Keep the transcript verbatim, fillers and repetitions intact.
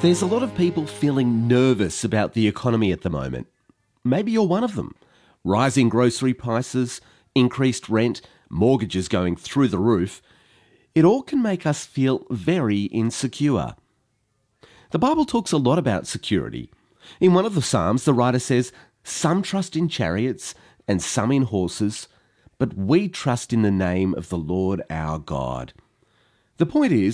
There's a lot of people feeling nervous about the economy at the moment. Maybe you're one of them. Rising grocery prices, increased rent, mortgages going through the roof. It all can make us feel very insecure. The Bible talks a lot about security. In one of the Psalms, the writer says, "Some trust in chariots and some in horses, but we trust in the name of the Lord our God." The point is,